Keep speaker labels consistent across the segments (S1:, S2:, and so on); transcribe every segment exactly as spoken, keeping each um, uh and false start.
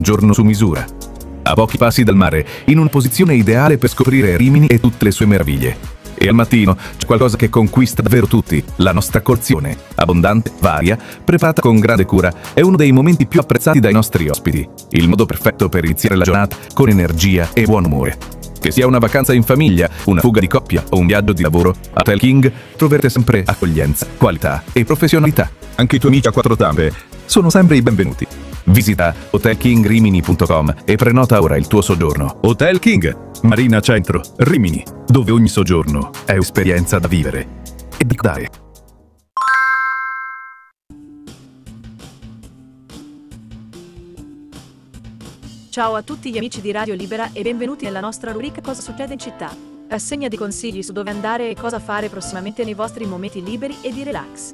S1: giorno su misura. A pochi passi dal mare, in una posizione ideale per scoprire Rimini e tutte le sue meraviglie. E al mattino c'è qualcosa che conquista davvero tutti, la nostra colazione, abbondante, varia, preparata con grande cura, è uno dei momenti più apprezzati dai nostri ospiti, il modo perfetto per iniziare la giornata con energia e buon umore. Che sia una vacanza in famiglia, una fuga di coppia o un viaggio di lavoro, a Hotel King troverete sempre accoglienza, qualità e professionalità. Anche i tuoi amici a quattro zampe sono sempre i benvenuti. Visita hotel king rimini punto com e prenota ora il tuo soggiorno. Hotel King, Marina Centro, Rimini, dove ogni soggiorno è esperienza da vivere e di dare.
S2: Ciao a tutti gli amici di Radio Libera e benvenuti nella nostra rubrica Cosa succede in città. Rassegna di consigli su dove andare e cosa fare prossimamente nei vostri momenti liberi e di relax.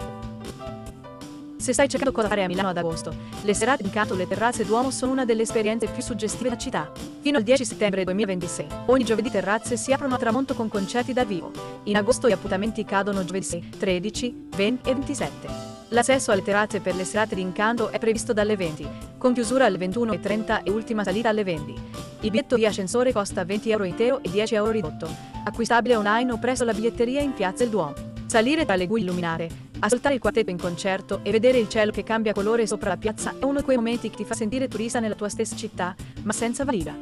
S2: Se stai cercando cosa fare a Milano ad agosto, le serate d'Incanto le terrazze Duomo sono una delle esperienze più suggestive della città. Fino al dieci settembre duemilaventisei, ogni giovedì terrazze si aprono a tramonto con concerti dal vivo. In agosto gli appuntamenti cadono giovedì sei, tredici, venti e ventisette. L'accesso alle terrazze per le serate d'Incanto è previsto dalle venti, con chiusura alle ventuno e trenta e ultima salita alle venti. Il biglietto via ascensore costa venti euro intero e dieci euro ridotto, acquistabile online o presso la biglietteria in Piazza il Duomo. Salire tra le guglie illuminate, ascoltare il quartetto in concerto e vedere il cielo che cambia colore sopra la piazza è uno di quei momenti che ti fa sentire turista nella tua stessa città, ma senza valigia.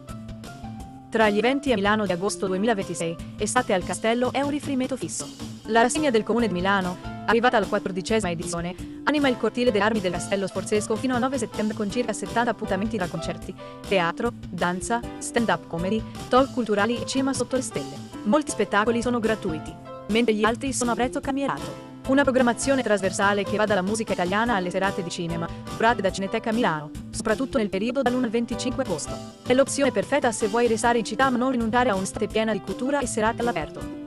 S2: Tra gli eventi a Milano di agosto duemilaventisei, Estate al Castello è un riferimento fisso. La rassegna del Comune di Milano, arrivata alla quattordicesima edizione, anima il cortile delle armi del Castello Sforzesco fino al nove settembre con circa settanta appuntamenti tra concerti, teatro, danza, stand-up comedy, talk culturali e cinema sotto le stelle. Molti spettacoli sono gratuiti, mentre gli altri sono a prezzo calmierato. Una programmazione trasversale che va dalla musica italiana alle serate di cinema, curate da Cineteca Milano, soprattutto nel periodo dall'primo al venticinque agosto. È l'opzione perfetta se vuoi restare in città ma non rinunciare a un'estate piena di cultura e serate all'aperto.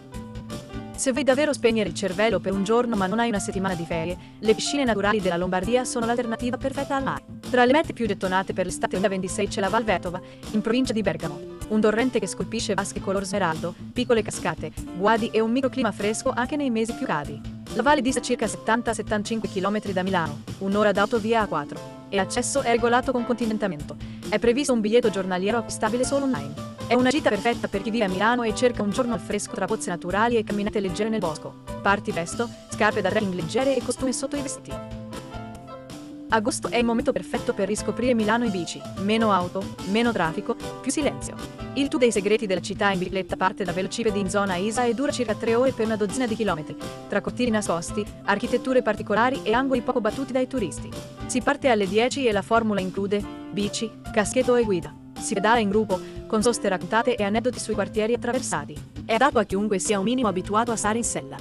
S2: Se vuoi davvero spegnere il cervello per un giorno ma non hai una settimana di ferie, le piscine naturali della Lombardia sono l'alternativa perfetta al mare. Tra le mete più gettonate per l'estate duemilaventisei c'è la Val Vetova, in provincia di Bergamo. Un torrente che scolpisce vasche color smeraldo, piccole cascate, guadi e un microclima fresco anche nei mesi più caldi. La valle dista circa settanta settantacinque chilometri da Milano, un'ora d'autovia A quattro, e l'accesso è regolato con contingentamento. È previsto un biglietto giornaliero acquistabile solo online. È una gita perfetta per chi vive a Milano e cerca un giorno al fresco tra pozze naturali e camminate leggere nel bosco. Parti presto, scarpe da trekking leggere e costumi sotto i vestiti. Agosto è il momento perfetto per riscoprire Milano in bici, meno auto, meno traffico, più silenzio. Il tour dei segreti della città in bicicletta parte da Velocipede in zona Isa e dura circa tre ore per una dozzina di chilometri, tra cortili nascosti, architetture particolari e angoli poco battuti dai turisti. Si parte alle dieci e la formula include bici, caschetto e guida. Si pedala in gruppo, con soste raccontate e aneddoti sui quartieri attraversati. È adatto a chiunque sia un minimo abituato a stare in sella.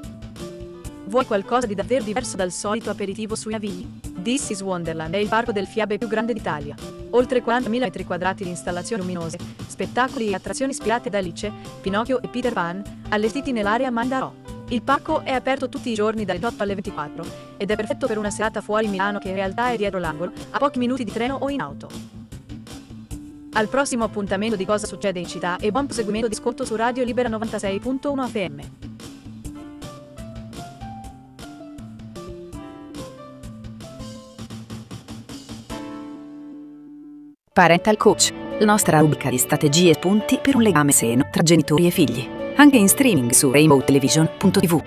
S2: Vuoi qualcosa di davvero diverso dal solito aperitivo sui Navigli? This is Wonderland è il parco del fiabe più grande d'Italia. Oltre quarantamila metri quadrati di installazioni luminose, spettacoli e attrazioni ispirate da Alice, Pinocchio e Peter Pan, allestiti nell'area Mandarò. Il parco è aperto tutti i giorni dalle otto alle ventiquattro ed è perfetto per una serata fuori Milano che in realtà è dietro l'angolo, a pochi minuti di treno o in auto. Al prossimo appuntamento di Cosa succede in città e buon proseguimento di ascolto su Radio Libera novantasei virgola uno F M.
S3: Parental Coach, la nostra rubrica di strategie e spunti per un legame sano tra genitori e figli, anche in streaming su rainbow television punto t v.